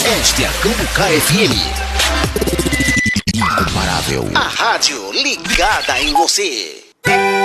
Este é a Cambucá FM. Incomparável. A rádio ligada em você.